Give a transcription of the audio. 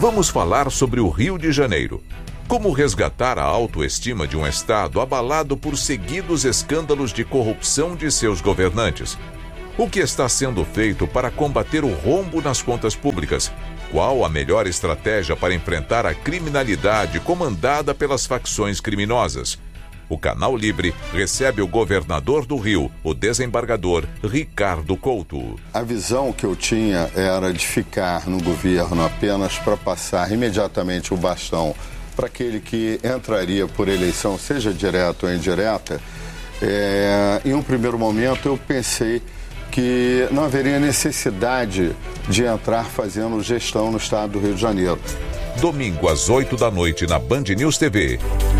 vamos falar sobre o Rio de Janeiro. Como resgatar a autoestima de um Estado abalado por seguidos escândalos de corrupção de seus governantes? O que está sendo feito para combater o rombo nas contas públicas? Qual a melhor estratégia para enfrentar a criminalidade comandada pelas facções criminosas? O Canal Livre recebe o governador do Rio, o desembargador Ricardo Couto. A visão que eu tinha era de ficar no governo apenas para passar imediatamente o bastão para aquele que entraria por eleição, seja direta ou indireta. Em um primeiro momento eu pensei que não haveria necessidade de entrar fazendo gestão no estado do Rio de Janeiro. Domingo às 8 da noite na Band News TV.